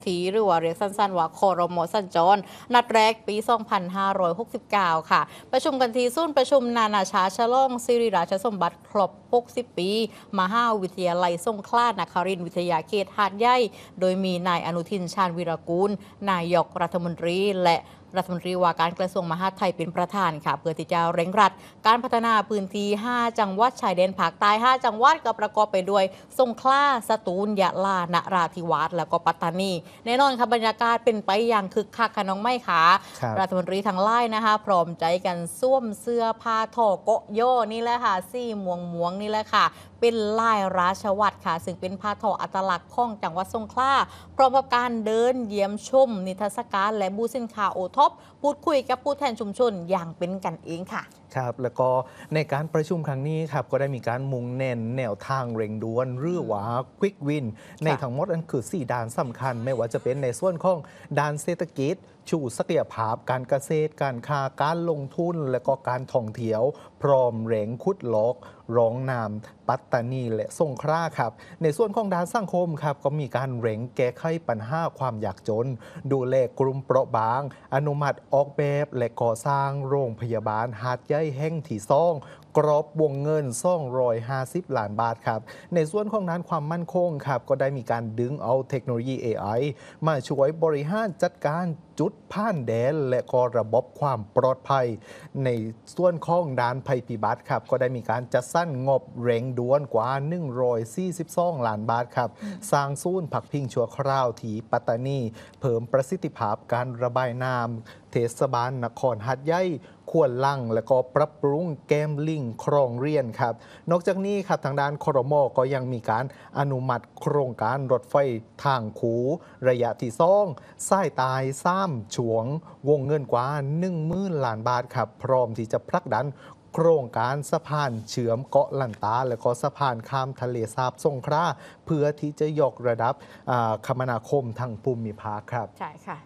ทีหรือว่าเรียกสั้นๆว่าครม.สัญจรนัดแรกปี 2569 ค่ะประชุมกันที่ศูนย์ประชุมนานาชาติฉลองสิริราชสมบัติครบ 60 ปีมหาวิทยาลัยสงขลานครินทร์วิทยาเขตหาดใหญ่โดยมีนายอนุทินชาญวีรกูลนายกรัฐมนตรีและรัฐมนตรีว่าการกระทรวงมหาดไทยเป็นประธานค่ะเพื่อที่จะเร่งรัดการพัฒนาพื้นที่ 5 จังหวัดชายแดนภาคใต้ 5 จังหวัดก็ประกอบไปด้วยสงขลาสตูลยะลานราธิวาสและก็ปัตตานีแน่นอนค่ะบรรยากาศเป็นไปอย่างคึกคักค่ะน้องไม่ขารัฐมนตรีทั้งหลายนะคะพร้อมใจกันสวมเสื้อผ้าทอโกโยนี่แหละค่ะสีม่วงนี่แหละค่ะเป็นลายราชวัตรค่ะซึ่งเป็นผ้าทออัตลักษณ์ของจังหวัดสงขลาพร้อมกับการเดินเยี่ยมชมนิทรรศการและบูธสินค้าโอท็อปพูดคุยกับผู้แทนชุมชนอย่างเป็นกันเองค่ะครับแล้วก็ในการประชุมครั้งนี้ครับก็ได้มีการมุ่งเน้นแนวทางเร่งด่วนหรือว่า Quick Win ในทั้งหมดนั้นคือ4ด้านสำคัญไม่ว่าจะเป็นในส่วนของด้านเศรษฐกิจชูศักยภาพการเกษตรการค้าการลงทุนและก็การท่องเที่ยวพร้อมเร่งขุดลอกร้องนามปัตตานีและสงขลาครับในส่วนของด้านสังคมครับก็มีการเร่งแก้ไขปัญหาความยากจนดูแลกลุ่มเปราะบางอนุมัติออกแบบและก่อสร้างโรงพยาบาลหาดใหญ่แห่งที่ซ่องกรอบวงเงิน250 ล้านบาทครับในส่วนของด้านความมั่นคงครับก็ได้มีการดึงเอาเทคโนโลยี AI มาช่วยบริหารจัดการจุดผ่านแดนและก็ระบบความปลอดภัยในส่วนของด้านภัยพิบัติครับก็ได้มีการจัดสรรงบเร่งด่วนกว่า142 ล้านบาทครับสร้างศูนย์พักพิงชั่วคราวที่ปัตตานีเพิ่มประสิทธิภาพการระบายน้ำเทศบาลนครหาดใหญ่ขวนลังและก็ปรับปรุงแกมลิงครองเรียนครับนอกจากนี้ครับทางด้านครม.ก็ยังมีการอนุมัติโครงการรถไฟทางคูระยะที่2สายตาย3ฉวงวงเงินกว่า 10,000 ล้านบาทครับพร้อมที่จะผลักดันโครงการสะพานเชื่อมเกาะลันตาและก็สะพานข้ามทะเลสาบสงขลาเพื่อที่จะยกระดับคมนาคมทางภูมิภาคครับใช่ค่ะ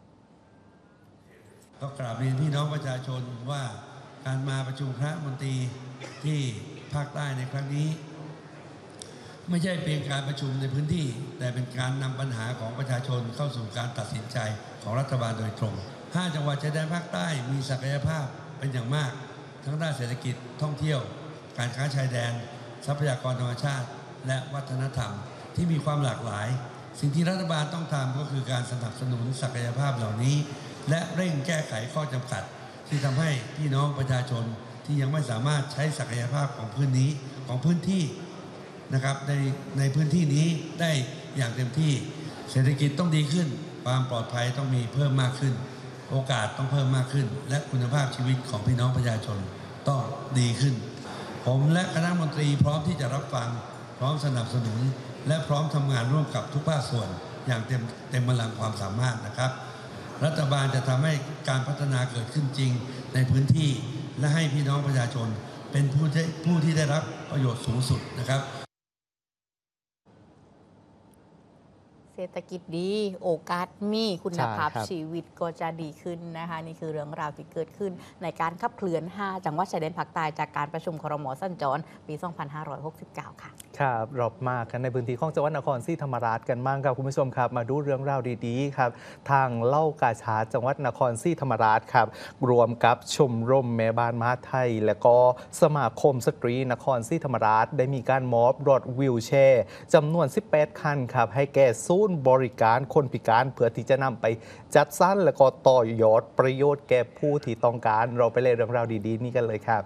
ก็กราบเรียนพี่น้องประชาชนว่าการมาประชุมคณะมนตรีที่ภาคใต้ในครั้งนี้ไม่ใช่เพียงการประชุมในพื้นที่แต่เป็นการนำปัญหาของประชาชนเข้าสู่การตัดสินใจของรัฐบาลโดยตรง5จังหวัดชายแดนภาคใต้มีศักยภาพเป็นอย่างมากทั้งด้านเศรษฐกิจท่องเที่ยวการค้าชายแดนทรัพยากรธรรมชาติและวัฒนธรรมที่มีความหลากหลายสิ่งที่รัฐบาลต้องทำก็คือการสนับสนุนศักยภาพเหล่านี้และเร่งแก้ไขข้อจำกัดที่ทำให้พี่น้องประชาชนที่ยังไม่สามารถใช้ศักยภาพของพื้นที่นะครับในพื้นที่นี้ได้อย่างเต็มที่เศรษฐกิจต้องดีขึ้นความปลอดภัยต้องมีเพิ่มมากขึ้นโอกาสต้องเพิ่มมากขึ้นและคุณภาพชีวิตของพี่น้องประชาชนต้องดีขึ้นผมและคณะมนตรีพร้อมที่จะรับฟังพร้อมสนับสนุนและพร้อมทำงานร่วมกับทุกภาคส่วนอย่างเต็มกำลังความสามารถนะครับรัฐบาลจะทำให้การพัฒนาเกิดขึ้นจริงในพื้นที่และให้พี่น้องประชาชนเป็นผู้ที่ได้รับประโยชน์สูงสุดนะครับเศรษฐกิจดีโอกาสมีคุณภาพชีวิตก็จะดีขึ้นนะคะนี่คือเรื่องราวที่เกิดขึ้นในการขับเคลื่อน 5 จังหวัดชายแดนภาคใต้จากการประชุมครม.สัญจรปี 2569 ค่ะครับรอบมากกันในพื้นที่ของจังหวัดนครศรีธรรมราชกันบ้างครับคุณผู้ชมครับมาดูเรื่องราวดีๆครับทางเล่ากาชาดจังหวัดนครศรีธรรมราชครับรวมกับชมรมแม่บ้านมหาดไทยและก็สมาคมสตรีนครศรีธรรมราชได้มีการมอบรถวีลแชร์จำนวน18คันครับให้แก่ศูนย์บริการคนพิการเพื่อที่จะนำไปจัดสรรและก็ต่อยอดประโยชน์แก่ผู้ที่ต้องการเราไปเลยเรื่องราวดีๆนี้กันเลยครับ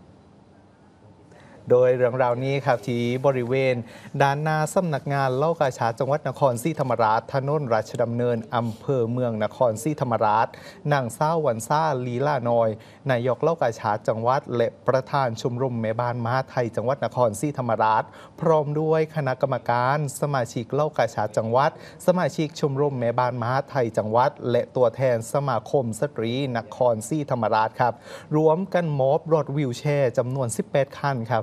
โดยเรื่องราวนี้ครับที่บริเวณด้านหน้าสำนักงานเล่ากาชาดจังหวัดนครศรีธรรมราชถนนราชดำเนินอำเภอเมืองนครศรีธรรมราชนางสาววันซ่าลีลานอยนายกเล่ากาชาดจังหวัดและประธานชมรมแม่บ้านมหาไทยจังหวัดนครศรีธรรมราชพร้อมด้วยคณะกรรมการสมาชิกเล่ากาชาดจังหวัดสมาชิกชมรมแม่บ้านมหาไทยจังหวัดและตัวแทนสมาคมสตรีนครศรีธรรมราชครับรวมกันมอบรถวีลแชร์จำนวน18คันครับ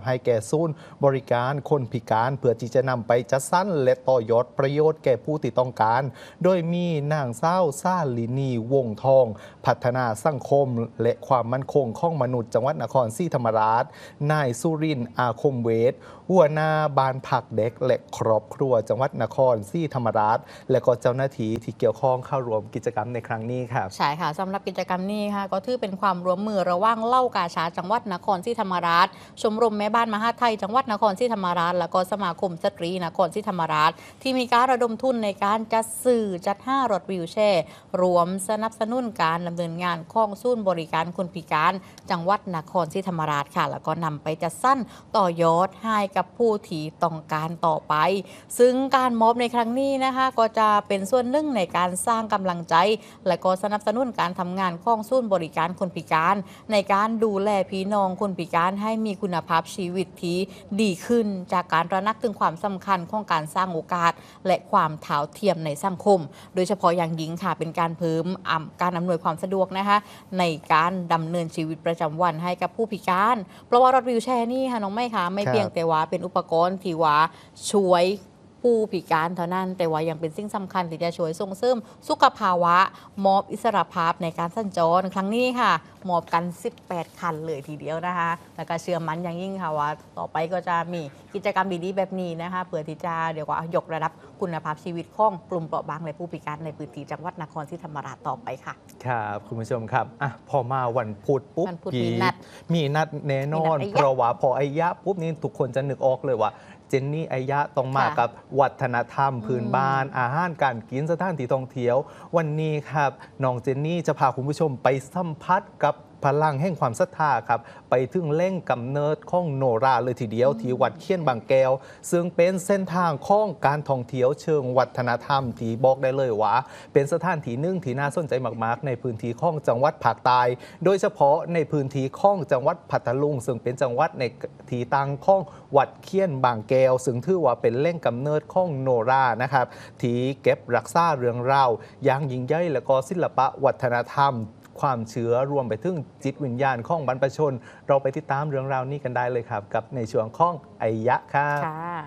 ให้แก่ศูนย์บริการคนพิการเพื่อที่จะนำไปจัดสรรและต่อยอดประโยชน์แก่ผู้ที่ต้องการ โดยมีนางสาวซ่าลินีวงทอง พัฒนาสังคมและความมั่นคงของมนุษย์จังหวัดนครศรีธรรมราชนายสุรินทร์อาคมเวทหัวหน้าบ้านพักเด็กและครอบครัวจังหวัดนครศรีธรรมราชและก็เจ้าหน้าที่ที่เกี่ยวข้องเข้าร่วมกิจกรรมในครั้งนี้ครับใช่ค่ะสำหรับกิจกรรมนี้ค่ะก็ถือเป็นความร่วมมือระหว่างเล่ากาชาจังหวัดนครศรีธรรมราชชมรมแม่บ้านมหาไทยจังหวัดนครศรีธรรมราชและก็สมาคมสตรีนครศรีธรรมราชที่มีการระดมทุนในการจัดซื้อจัด5รถวีลแชร์รวมสนับสนุนการดำเนินงานของศูนย์บริการคนพิการจังหวัดนครศรีธรรมราชค่ะแล้วก็นำไปจัดสรรต่อยอดให้กับผู้ที่ต้องการต่อไปซึ่งการมอบในครั้งนี้นะคะก็จะเป็นส่วนหนึ่งในการสร้างกำลังใจและก็สนับสนุนการทำงานของศูนย์บริการคนพิการในการดูแลพี่น้องคนพิการให้มีคุณภาพชีวิตที่ดีขึ้นจากการตระหนักถึงความสำคัญของการสร้างโอกาสและความเท่าเทียมในสังคมโดยเฉพาะอย่างยิ่งค่ะเป็นการเพิ่มการอำนวยความสะดวกนะคะในการดำเนินชีวิตประจำวันให้กับผู้พิการเพราะว่ารถวีลแชร์นี่ค่ะน้องไม่ค่ะไม่เพียงแต่ว่าเป็นอุปกรณ์ที่ว่าช่วยผู้พิการเท่านั้นแต่ว่ายังเป็นสิ่งสำคัญที่จะช่วยส่งเสริมสุขภาวะมอบอิสรภาพในการสัญจรครั้งนี้ค่ะมอบกัน18คันเลยทีเดียวนะคะแล้วก็เชื่อมั่นอย่างยิ่งค่ะว่าต่อไปก็จะมีกิจกรรมดีๆแบบนี้นะคะเพื่อที่จะเดี๋ยวว่ายกระดับคุณภาพชีวิตของกลุ่มเปราะบางและผู้พิการในพื้นที่จังหวัดนครศรีธรรมราชต่อไปค่ะครับคุณผู้ชมครับพอมาวันพุธปุ๊บมีนัดแน่นอนเพราะว่าพอไอยะปุ๊บนี่ทุกคนจะนึกออกเลยว่าเจนนี่ไอยะต้องมากับวัฒนธรรมพื้นบ้านอาหารการกินสถานที่ท่องเที่ยววันนี้ครับน้องเจนนี่จะพาคุณผู้ชมไปสัมผัสกับพลังแห่งความศรัทธาครับไปถึงแหล่งกำเนิดของโนราเลยทีเดียวที่วัดเคียนบางแก้วซึ่งเป็นเส้นทางของการท่องเที่ยวเชิงวัฒนธรรมที่บอกได้เลยว่าเป็นสถานที่หนึ่งที่น่าสนใจมากๆในพื้นที่ของจังหวัดภาคใต้โดยเฉพาะในพื้นที่ของจังหวัดพัทลุงซึ่งเป็นจังหวัดในที่ตั้งของวัดเคียนบางแก้วซึ่งถือว่าเป็นแหล่งกำเนิดของโนรานะครับที่เก็บรักษาเรื่องราวอย่างยิ่งใหญ่และก็ศิลปะวัฒนธรรมความเชื่อรวมไปถึงจิตวิญญาณของบรรพชนเราไปติดตามเรื่องราวนี้กันได้เลยครับกับในช่วงของไอยะครับ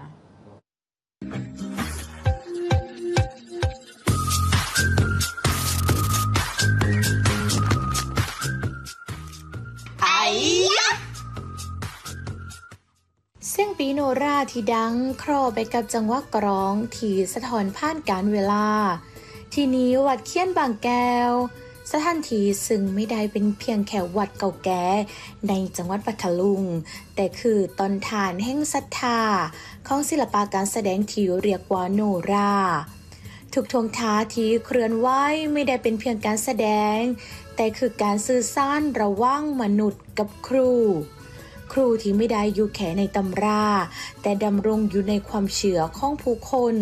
ไอยะเสียงปีโนราที่ดังครอไปกับจังหวะกลองที่สะท้อนผ่านกาลเวลาที่นี้วัดเคียนบางแก้วสถานที่ซึ่งไม่ได้เป็นเพียงแค่วัดเก่าแก่ในจังหวัดพัทลุงแต่คือตอนฐานแห่งศรัทธาของศิลปะการแสดงที่เรียกว่าโนราทุกท่วงท่าที่เคลื่อนไหวไม่ได้เป็นเพียงการแสดงแต่คือการสื่อสารระหว่างมนุษย์กับครูที่ไม่ได้อยู่แค่ในตำราแต่ดำรงอยู่ในความเชื่อของผู้คน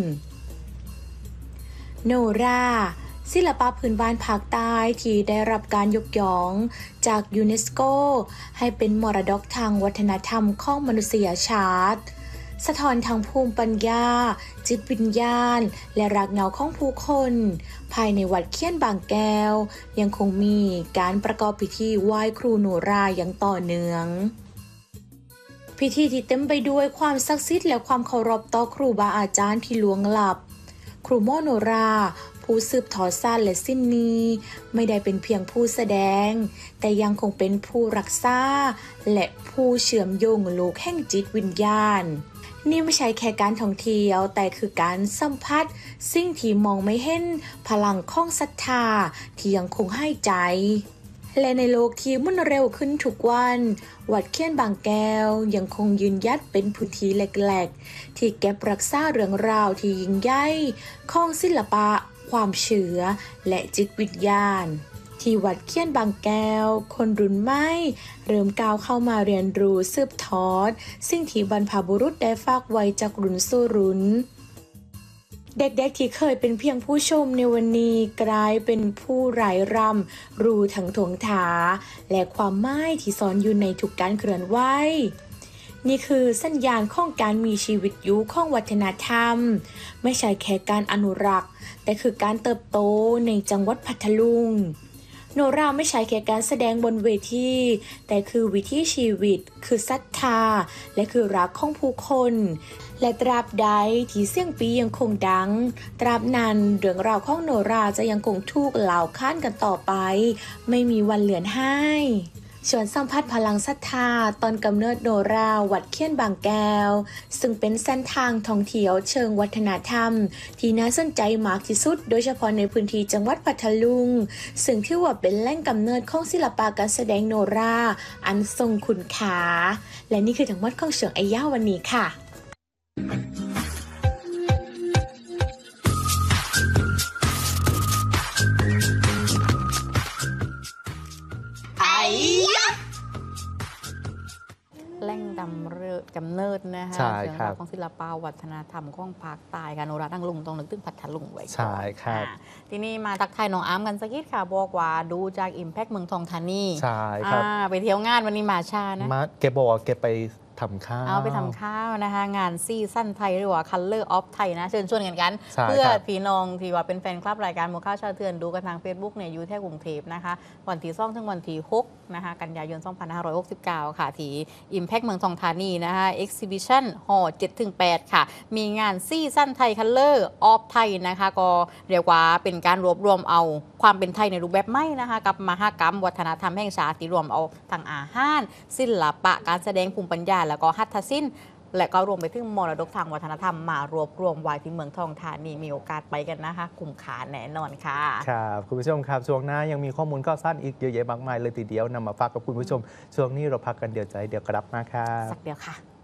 โนราศิลปะพื้นบ้านภาคใต้ที่ได้รับการยกย่องจากยูเนสโกให้เป็นมรดกทางวัฒนธรรมของมนุษยชาติสะท้อนทางภูมิปัญญาจิตวิญญาณและรากเหง้าของผู้คนภายในวัดเคียนบางแก้วยังคงมีการประกอบพิธีไหว้ครูโนราอย่างต่อเนื่องพิธีที่เต็มไปด้วยความศักดิ์สิทธิ์และความเคารพต่อครูบาอาจารย์ที่ล่วงลับครูโมโนราผู้สืบทอดศาสตร์และศิลป์นี้ไม่ได้เป็นเพียงผู้แสดงแต่ยังคงเป็นผู้รักษาและผู้เชื่อมโยงโลกแห่งจิตวิญญาณนี่ไม่ใช่แค่การท่องเที่ยวแต่คือการสัมผัสสิ่งที่มองไม่เห็นพลังของศรัทธาที่ยังคงให้ใจและในโลกที่มุ่นเร็วขึ้นทุกวันวัดเคียนบางแก้วยังคงยืนหยัดเป็นพื้นที่เล็กๆที่เก็บรักษาเรื่องราวที่ยิ่งใหญ่ของศิลปะความเชื่อและจิตวิญญาณที่วัดเคียนบางแก้วคนรุ่นใหม่เริ่มก้าวเข้ามาเรียนรู้สืบทอดสิ่งที่บรรพบุรุษได้ฝากไว้จากรุ่นสู่รุ่นเด็กๆที่เคยเป็นเพียงผู้ชมในวันนี้กลายเป็นผู้ร่ายรำรู้ทั้งถ่วงถาและความหมายที่ซ่อนอยู่ในทุกการเคลื่อนไหวนี่คือสัญญาณของการมีชีวิตอยู่ของวัฒนธรรมไม่ใช่แค่การอนุรักษ์แต่คือการเติบโตในจังหวัดพัทลุงโนราไม่ใช่แค่การแสดงบนเวทีแต่คือวิถีชีวิตคือศรัทธาและคือรักของผู้คน และตราบใดที่เสียงปียังคงดัง ตราบนั้นเรื่องราวของโนราจะยังคงถูกเล่าค้านกันต่อไป ไม่มีวันเลือนหายชวนสัมผัสพลังศรัทธาตอนกำเนิดโนราวัดเขี้ยนบางแก้วซึ่งเป็นเส้นทางท่องเที่ยวเชิงวัฒนธรรม ที่น่าสนใจมากที่สุดโดยเฉพาะในพื้นที่จังหวัดพัทลุงซึ่งถือว่าเป็นแหล่งกำเนิดของศิลปะการแสดงโนราอันทรงคุณค่าและนี่คือทั้งหมดของเฉิงไอย่าวันนี้ค่ะแหล่งกำเนิดนะคะใช่เชิงครัรับ กของศิลปะวัฒนธรรมของภาคใต้ค่ะโนราดังลุงต้องนึกถึงพัทลุงไว้ก่อนใช่ครับทีนี้มาทักทายน้องอาร์มกันสักนิดค่ะบอกว่าดูจาก Impact เมืองทองธานีใช่ครับไปเที่ยวงานวันนี้มาช้านะมาแกบอกว่าแกไปทำข้าวเอาไปทำข้าวนะคะงานซีซั่นไทยหรือว่า Color of ไทยนะเชิญชวนกันใช่เพื่อครับพี่น้องที่ว่าเป็นแฟนคลับรายการหมูข้าวชาวเทือนดูกันทาง Facebook เนี่ยอยู่ที่กรุงเทพนะคะวันที่2ถึงวันที่6นะคะกันยายน 2569 ค่ะที่ Impact เมืองทองธานีนะคะ Exhibition Hall 7-8 ค่ะ มีงานซีซั่นไทย Color of ไทยนะคะก็เรียกว่าเป็นการรวบรวมเอาความเป็นไทยในรูปแบบใหม่นะคะกับมหกรรมวัฒนธรรมแห่งชาติที่รวมเอาทั้งอาหารศิลปะการแสดงภูมิปัญญาแล้วก็หัตถศิลป์และก็รวมไปถึงมรดกทางวัฒนธรรมมารวบรวมไว้ที่เมืองทองธานีมีโอกาสไปกันนะคะคุ้มค่าแน่นอนค่ะครับคุณผู้ชมครับช่วงหน้ายังมีข้อมูลข้อสั้นอีกเยอะแยะมากมายเลยทีเดียวนำมาฝากกับคุณผู้ชมช่วงนี้เราพักกันเดี๋ยวใจเดี๋ยวกลับมาครับสักเดียวค่ะ